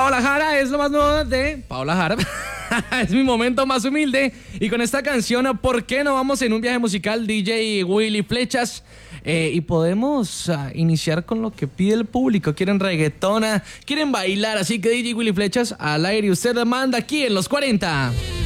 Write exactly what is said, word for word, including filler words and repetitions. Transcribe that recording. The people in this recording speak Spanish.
Paola Jara es lo más nuevo de Paola Jara. Es mi momento más humilde. Y con esta canción, ¿por qué no vamos en un viaje musical? D J Willy Flechas. Eh, y podemos uh, iniciar con lo que pide el público. Quieren reggaetona, quieren bailar. Así que D J Willy Flechas al aire. Usted manda aquí en los cuarenta.